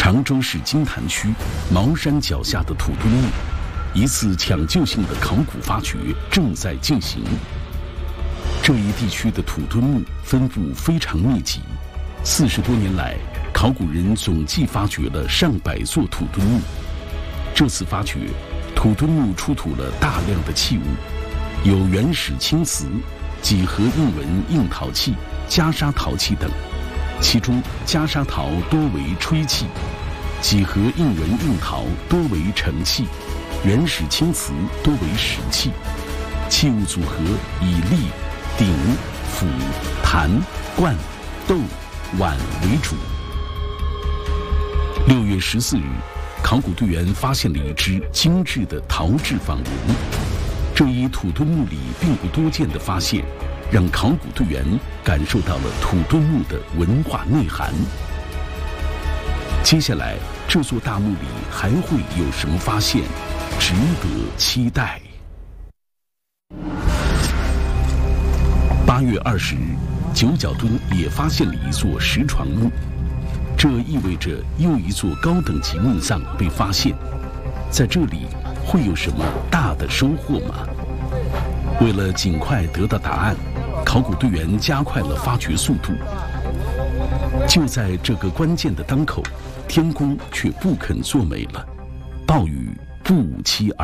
常州市金坛区茅山脚下的土墩墓，一次抢救性的考古发掘正在进行。这一地区的土墩墓分布非常密集，40多年来，考古人总计发掘了上百座土墩墓。这次发掘，土墩墓出土了大量的器物，有原始青瓷、几何印纹硬陶器、袈裟陶器等，其中袈裟陶多为吹器，几何印纹硬陶多为盛器，原始青瓷多为石器。器物组合以立、鼎、釜、坛、罐、豆、碗为主。6月14日，考古队员发现了一只精致的陶制仿人。这一土墩墓里并不多见的发现，让考古队员感受到了土墩墓的文化内涵。接下来，这座大墓里还会有什么发现，值得期待。8月20日，九角墩也发现了一座石床墓，这意味着又一座高等级墓葬被发现。在这里会有什么大的收获吗？为了尽快得到答案，考古队员加快了发掘速度。就在这个关键的当口，天公却不肯作美了，暴雨不期而